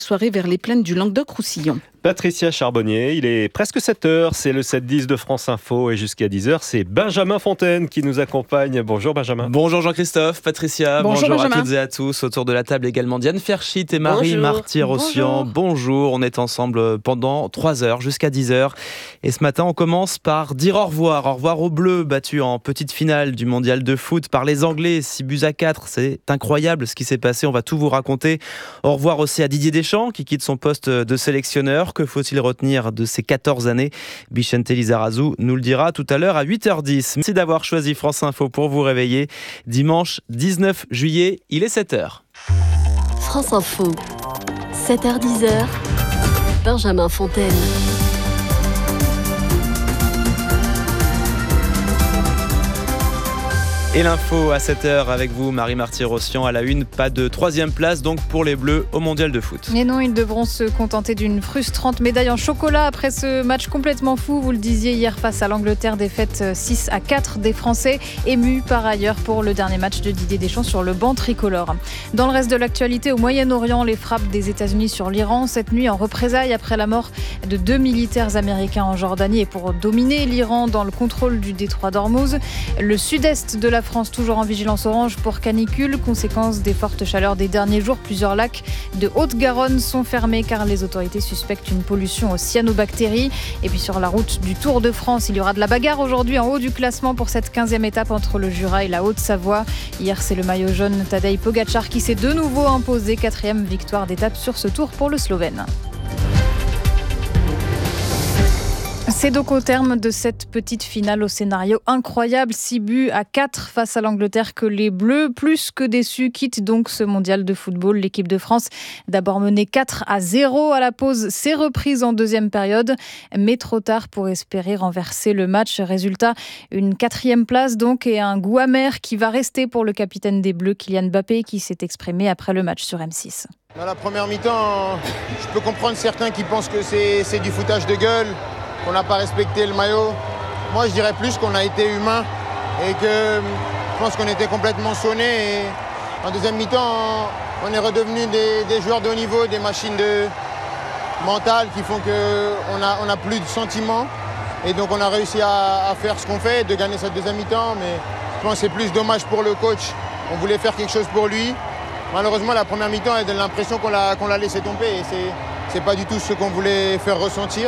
Soirée vers les plaines du Languedoc-Roussillon. Patricia Charbonnier, il est presque 7h, c'est le 7-10 de France Info et jusqu'à 10h, c'est Benjamin Fontaine qui nous accompagne. Bonjour Benjamin. Bonjour Jean-Christophe, Patricia, bonjour Benjamin. à toutes et à tous. Autour de la table également Diane Ferchit et Marie Marty-Rossian. Bonjour, on est ensemble pendant 3 heures jusqu'à 10h. Et ce matin, on commence par dire au revoir. Au revoir aux Bleus, battus en petite finale du mondial de foot par les Anglais, 6-4. C'est incroyable ce qui s'est passé, on va tout vous raconter. Au revoir aussi à Didier Deschamps qui quitte son poste de sélectionneur. Que faut-il retenir de ces 14 années ? Bichente Lizarazu nous le dira tout à l'heure à 8h10. Merci d'avoir choisi France Info pour vous réveiller. Dimanche 19 juillet, il est 7h. France Info, 7h-10h, Benjamin Fontaine. Et l'info à 7h avec vous, Marie Marty-Rossian. À la une, pas de 3e place donc pour les Bleus au mondial de foot. Et non, ils devront se contenter d'une frustrante médaille en chocolat après ce match complètement fou. Vous le disiez hier face à l'Angleterre, défaite 6-4 des Français, émus par ailleurs pour le dernier match de Didier Deschamps sur le banc tricolore. Dans le reste de l'actualité, au Moyen-Orient, les frappes des États-Unis sur l'Iran cette nuit en représailles après la mort de 2 militaires américains en Jordanie et pour dominer l'Iran dans le contrôle du détroit d'Ormuz. Le sud-est de la France toujours en vigilance orange pour canicule, conséquence des fortes chaleurs des derniers jours. Plusieurs lacs de Haute-Garonne sont fermés car les autorités suspectent une pollution aux cyanobactéries. Et puis sur la route du Tour de France, il y aura de la bagarre aujourd'hui en haut du classement pour cette 15e étape entre le Jura et la Haute-Savoie. Hier, c'est le maillot jaune Tadej Pogačar qui s'est de nouveau imposé. 4e victoire d'étape sur ce tour pour le Slovène. C'est donc au terme de cette petite finale au scénario incroyable, 6-4 face à l'Angleterre que les Bleus, plus que déçus, quittent donc ce mondial de football. L'équipe de France, d'abord menée 4-0 à la pause, s'est reprise en deuxième période, mais trop tard pour espérer renverser le match. Résultat, une 4e place donc et un goût amer qui va rester pour le capitaine des Bleus, Kylian Mbappé, qui s'est exprimé après le match sur M6. Dans la première mi-temps, je peux comprendre certains qui pensent que c'est du foutage de gueule, qu'on n'a pas respecté le maillot. Moi, je dirais plus qu'on a été humain et que je pense qu'on était complètement sonnés. Et en deuxième mi-temps, on est redevenus des joueurs de haut niveau, des machines mentales qui font qu'on n'a plus de sentiments. Et donc, on a réussi à faire ce qu'on fait, de gagner cette deuxième mi-temps. Mais je pense que c'est plus dommage pour le coach. On voulait faire quelque chose pour lui. Malheureusement, la première mi-temps, elle donne l'impression qu'on l'a laissé tomber. Et c'est pas du tout ce qu'on voulait faire ressentir.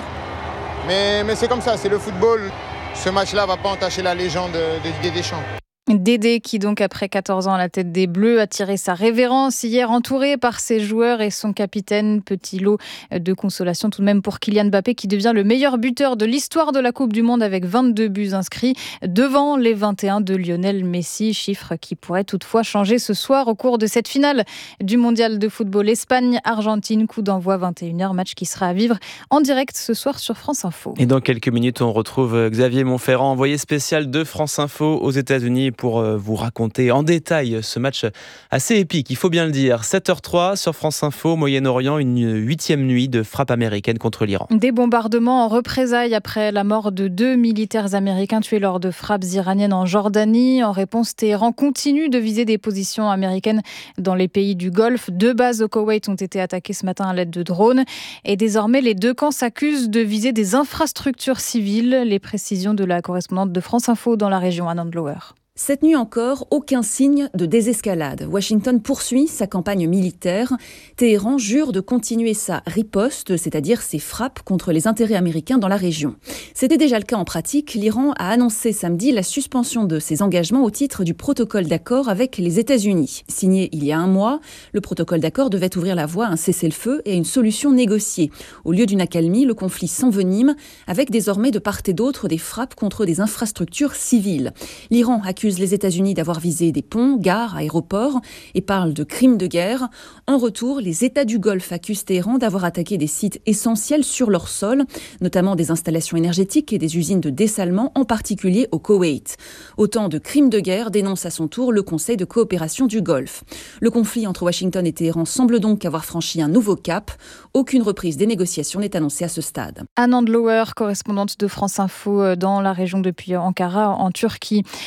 Mais c'est comme ça, c'est le football. Ce match-là ne va pas entacher la légende de Didier Deschamps. Dédé qui donc après 14 ans à la tête des Bleus a tiré sa révérence hier entouré par ses joueurs et son capitaine. Petit lot de consolation tout de même pour Kylian Mbappé qui devient le meilleur buteur de l'histoire de la Coupe du Monde avec 22 buts inscrits devant les 21 de Lionel Messi. Chiffre qui pourrait toutefois changer ce soir au cours de cette finale du mondial de football Espagne-Argentine. Coup d'envoi 21h, match qui sera à vivre en direct ce soir sur France Info. Et dans quelques minutes, on retrouve Xavier Montferrand, envoyé spécial de France Info aux États-Unis pour vous raconter en détail ce match assez épique, il faut bien le dire. 7h03 sur France Info, Moyen-Orient, une 8e nuit de frappe américaine contre l'Iran. Des bombardements en représailles après la mort de 2 militaires américains tués lors de frappes iraniennes en Jordanie. En réponse, Téhéran continue de viser des positions américaines dans les pays du Golfe. 2 bases au Koweït ont été attaquées ce matin à l'aide de drones. Et désormais, les 2 camps s'accusent de viser des infrastructures civiles. Les précisions de la correspondante de France Info dans la région, Anand Lower. Cette nuit encore, aucun signe de désescalade. Washington poursuit sa campagne militaire. Téhéran jure de continuer sa riposte, c'est-à-dire ses frappes contre les intérêts américains dans la région. C'était déjà le cas en pratique. L'Iran a annoncé samedi la suspension de ses engagements au titre du protocole d'accord avec les États-Unis. Signé il y a un mois, le protocole d'accord devait ouvrir la voie à un cessez-le-feu et à une solution négociée. Au lieu d'une accalmie, le conflit s'envenime, avec désormais de part et d'autre des frappes contre des infrastructures civiles. L'Iran accuse les États-Unis d'avoir visé des ponts, gares, aéroports et parle de crimes de guerre. En retour, les États du Golfe accusent Téhéran d'avoir attaqué des sites essentiels sur leur sol, notamment des installations énergétiques et des usines de dessalement, en particulier au Koweït. Autant de crimes de guerre dénonce à son tour le Conseil de coopération du Golfe. Le conflit entre Washington et Téhéran semble donc avoir franchi un nouveau cap. Aucune reprise des négociations n'est annoncée à ce stade. Anand Lower, correspondante de France Info dans la région depuis Ankara, en Turquie. Il a fait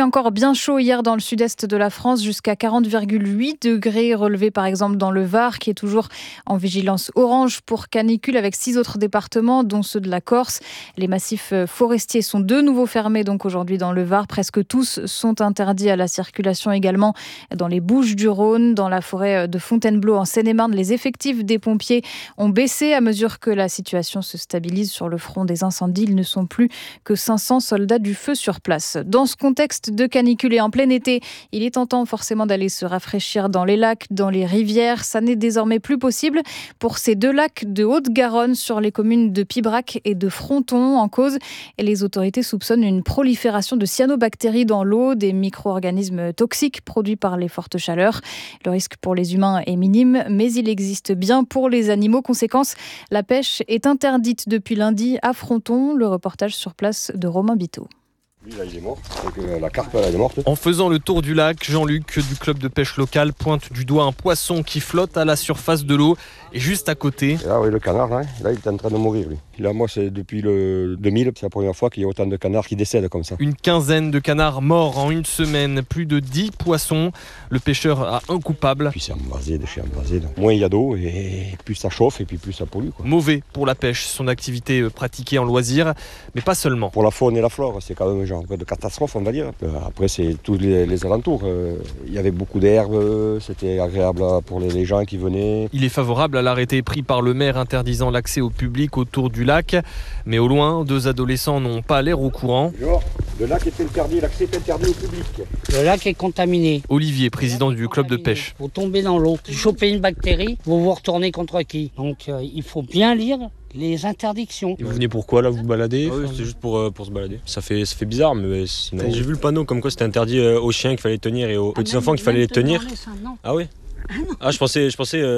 encore bien chaud hier dans le sud-est de la France, jusqu'à 40,8 degrés relevés par exemple dans le Var, qui est toujours en vigilance orange pour canicule avec 6 autres départements, dont ceux de la Corse. Les massifs forestiers sont de nouveau fermés donc aujourd'hui dans le Var. Presque tous sont interdits à la circulation également dans les Bouches-du-Rhône, dans la forêt de Fontainebleau en Seine-et-Marne. Les effectifs des pompiers ont baissé à mesure que la situation se stabilise sur le front des incendies. Ils ne sont plus que 500 soldats du feu sur place. Dans ce contexte de canicule et en plein été, il est tentant forcément d'aller se rafraîchir dans les lacs, dans les rivières. Ça n'est désormais plus possible pour ces 2 lacs de Haute-Garonne sur les communes de Pibrac et de Fronton. En cause, et les autorités soupçonnent une prolifération de cyanobactéries dans l'eau, des micro-organismes toxiques produits par les fortes chaleurs. Le risque pour les humains est minime, mais il existe bien pour les animaux. Conséquence, la pêche est interdite depuis lundi à Fronton. Le reportage sur place de Romain Biteau. Lui, là, il est mort. La carpe, elle est morte. En faisant le tour du lac, Jean-Luc du club de pêche local pointe du doigt un poisson qui flotte à la surface de l'eau et juste à côté. Et là, oui, le canard, là, il est en train de mourir, lui. Là, moi, c'est depuis le 2000, c'est la première fois qu'il y a autant de canards qui décèdent comme ça. Une quinzaine de canards morts en une semaine, plus de 10 poissons. Le pêcheur a un coupable. Puis c'est embrasé, déchets embrasés. Moins il y a d'eau, et plus ça chauffe, et puis plus ça pollue, quoi. Mauvais pour la pêche, son activité pratiquée en loisir, mais pas seulement. Pour la faune et la flore, c'est quand même un genre de catastrophe, on va dire. Après, c'est tous les alentours. Il y avait beaucoup d'herbes, c'était agréable pour les gens qui venaient. Il est favorable à l'arrêté pris par le maire interdisant l'accès au public autour du lac. Mais au loin, 2 adolescents n'ont pas l'air au courant. Le lac est interdit, l'accès est interdit au public. Le lac est contaminé. Olivier, président du club de pêche. Vous tombez dans l'eau, vous chopez une bactérie, vous vous retournez contre qui? Donc il faut bien lire les interdictions. Et vous venez pourquoi là, vous baladez? Oui, c'est juste pour se balader. Ça fait bizarre, mais sinon... J'ai vu le panneau comme quoi c'était interdit aux chiens qu'il fallait tenir et aux petits enfants qu'il fallait les tenir. Ah oui? Ah, je pensais,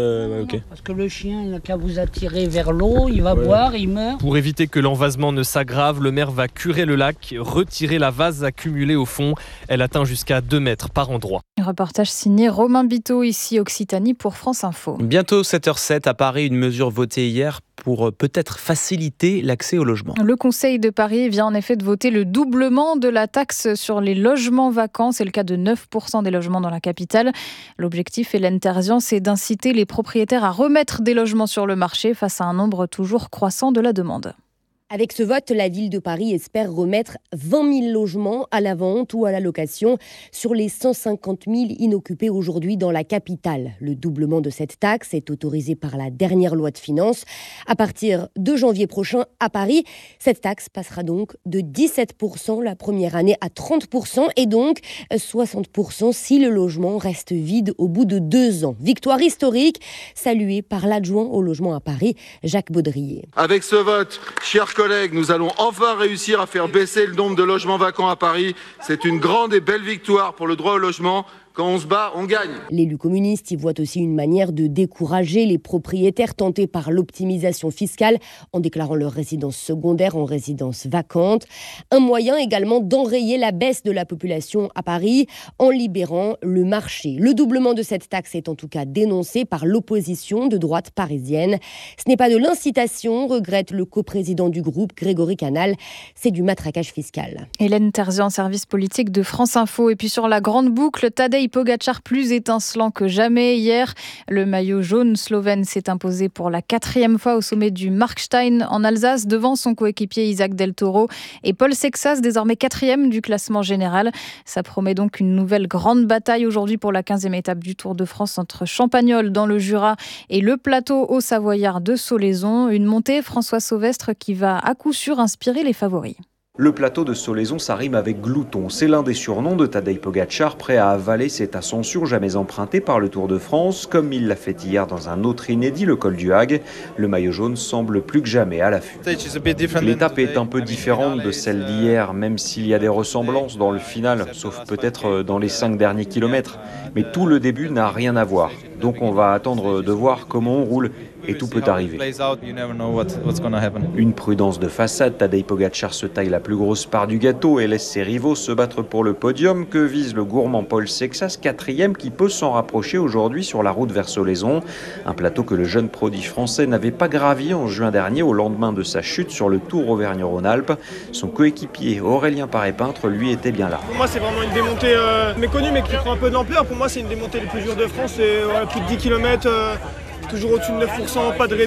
ok. Parce que le chien, il n'a qu'à vous attirer vers l'eau, il va boire, il meurt. Pour éviter que l'envasement ne s'aggrave, le maire va curer le lac, retirer la vase accumulée au fond. Elle atteint jusqu'à 2 mètres par endroit. Un reportage signé Romain Biteau, ici Occitanie pour France Info. Bientôt 7h07, à Paris, une mesure votée hier pour peut-être faciliter l'accès au logement. Le Conseil de Paris vient en effet de voter le doublement de la taxe sur les logements vacants. C'est le cas de 9% des logements dans la capitale. L'objectif, Hélène Terzian, c'est d'inciter les propriétaires à remettre des logements sur le marché face à un nombre toujours croissant de la demande. Avec ce vote, la ville de Paris espère remettre 20 000 logements à la vente ou à la location sur les 150 000 inoccupés aujourd'hui dans la capitale. Le doublement de cette taxe est autorisé par la dernière loi de finances. À partir de janvier prochain à Paris, cette taxe passera donc de 17% la première année à 30% et donc 60% si le logement reste vide au bout de 2 ans. Victoire historique saluée par l'adjoint au logement à Paris, Jacques Baudrier. Avec ce vote, chers collègues, nous allons enfin réussir à faire baisser le nombre de logements vacants à Paris. C'est une grande et belle victoire pour le droit au logement. Quand on se bat, on gagne. L'élu communiste y voit aussi une manière de décourager les propriétaires tentés par l'optimisation fiscale en déclarant leur résidence secondaire en résidence vacante. Un moyen également d'enrayer la baisse de la population à Paris en libérant le marché. Le doublement de cette taxe est en tout cas dénoncé par l'opposition de droite parisienne. Ce n'est pas de l'incitation, regrette le coprésident du groupe, Grégory Canal. C'est du matraquage fiscal. Hélène Terzian, service politique de France Info. Et puis sur la grande boucle, Tadej Pogačar plus étincelant que jamais hier. Le maillot jaune slovène s'est imposé pour la 4e fois au sommet du Markstein en Alsace devant son coéquipier Isaac Del Toro et Paul Sexas, désormais 4e du classement général. Ça promet donc une nouvelle grande bataille aujourd'hui pour la 15e étape du Tour de France entre Champagnole dans le Jura et le plateau haut-savoyard de Solaison. Une montée, François Sauvestre, qui va à coup sûr inspirer les favoris. Le plateau de Solaison, ça rime avec glouton. C'est l'un des surnoms de Tadej Pogačar, prêt à avaler cette ascension jamais empruntée par le Tour de France, comme il l'a fait hier dans un autre inédit, le col du Hague. Le maillot jaune semble plus que jamais à l'affût. L'étape est un peu différente de celle d'hier, même s'il y a des ressemblances dans le final, sauf peut-être dans les 5 derniers kilomètres. Mais tout le début n'a rien à voir. Donc on va attendre de voir comment on roule et tout peut arriver. Une prudence de façade, Tadej Pogačar se taille la plus grosse part du gâteau et laisse ses rivaux se battre pour le podium que vise le gourmand Paul Sexas, 4e, qui peut s'en rapprocher aujourd'hui sur la route vers Solaizon. Un plateau que le jeune prodige français n'avait pas gravi en juin dernier au lendemain de sa chute sur le Tour Auvergne-Rhône-Alpes. Son coéquipier Aurélien Paré-Peintre, lui, était bien là. Pour moi, c'est vraiment une démontée méconnue mais qui prend un peu d'ampleur. Pour moi, c'est une démontée les plus dures de France. C'est plus de 10 km. Toujours au-dessus de 9%, pas de répit.